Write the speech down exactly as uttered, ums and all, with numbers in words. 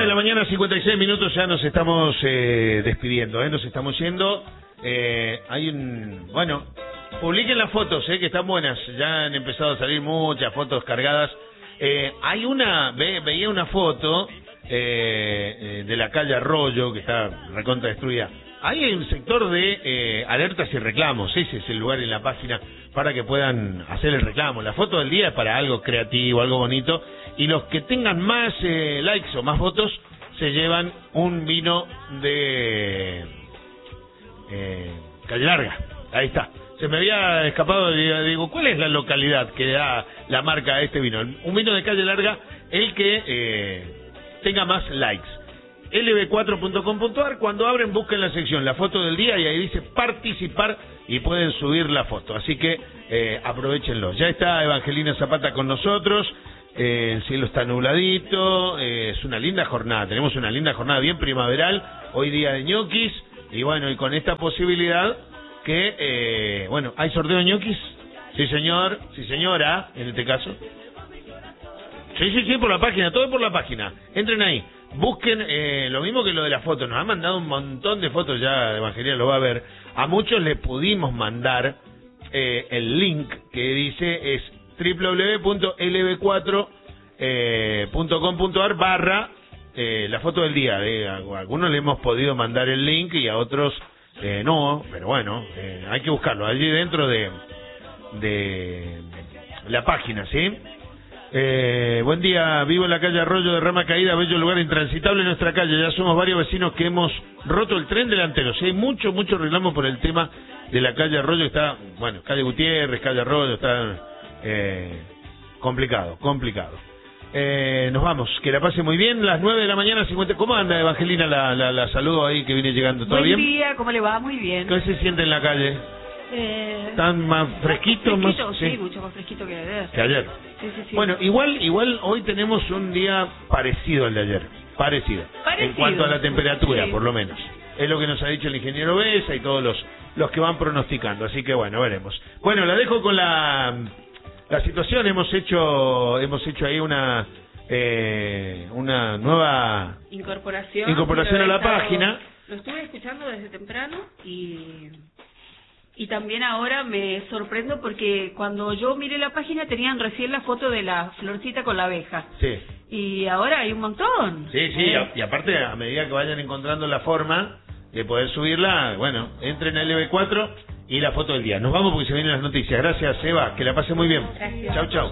de la mañana, cincuenta y seis minutos, ya nos estamos eh, despidiendo, ¿eh? Nos estamos yendo. Eh, hay un... Bueno, publiquen las fotos, ¿eh? Que están buenas. Ya han empezado a salir muchas fotos cargadas. Eh, hay una... Ve, veía una foto eh, eh, de la calle Arroyo, que está recontra destruida. Hay un sector de eh, alertas y reclamos. Ese es el lugar en la página para que puedan hacer el reclamo. La foto del día es para algo creativo, algo bonito. Y los que tengan más eh, likes o más votos se llevan un vino de eh, Calle Larga. Ahí está. Se me había escapado, digo, ¿cuál es la localidad que da la marca a este vino? Un vino de Calle Larga, el que eh, tenga más likes. L B cuatro punto com punto a r, cuando abren busquen la sección la foto del día y ahí dice participar y pueden subir la foto, así que eh, aprovechenlo. Ya está Evangelina Zapata con nosotros, eh, el cielo está nubladito, eh, es una linda jornada, tenemos una linda jornada bien primaveral, hoy día de ñoquis, y bueno, y con esta posibilidad que, eh, bueno, ¿hay sorteo de ñoquis? Sí señor, sí señora, en este caso. Sí, sí, sí, por la página, todo por la página, entren ahí. Busquen eh, lo mismo que lo de la foto. Nos han mandado un montón de fotos, ya Evangelina lo va a ver. A muchos le pudimos mandar eh, el link que dice es doble u doble u doble u punto l b cuatro punto com punto a r barra eh, la foto del día. Eh, a algunos le hemos podido mandar el link y a otros eh, no, pero bueno, eh, hay que buscarlo allí dentro de, de la página, ¿sí? Eh, buen día, vivo en la calle Arroyo de Rama Caída, bello lugar intransitable en nuestra calle. Ya somos varios vecinos que hemos roto el tren delantero. Sí, hay mucho, mucho reclamo por el tema de la calle Arroyo. Está, bueno, calle Gutiérrez, calle Arroyo, está eh, complicado, complicado. Eh, nos vamos, que la pase muy bien. Las nueve de la mañana, cincuenta. ¿Cómo anda Evangelina? La, la, la saludo ahí que viene llegando. ¿Todo Buen bien? Buen día, ¿cómo le va? Muy bien. ¿Qué se siente en la calle? Eh, ¿Están más fresquitos? fresquito, Más, sí, sí, mucho más fresquito que ayer. que ayer. Sí, sí, sí. Bueno, igual igual hoy tenemos un día parecido al de ayer, parecido, Parecido. en cuanto a la temperatura, Sí. por lo menos. Es lo que nos ha dicho el ingeniero Besa y todos los los que van pronosticando, así que bueno, veremos. Bueno, la dejo con la la situación. Hemos hecho hemos hecho ahí una eh, una nueva Incorporación. incorporación a la estado, página. Lo estuve escuchando desde temprano y... Y también ahora me sorprendo porque cuando yo miré la página tenían recién la foto de la florcita con la abeja. Sí. Y ahora hay un montón. Sí, sí, ¿Eh? y aparte a medida que vayan encontrando la forma de poder subirla, bueno, entren a L B cuatro y la foto del día. Nos vamos porque se vienen las noticias. Gracias, Eva, que la pase muy bien. Gracias. Chau, chau.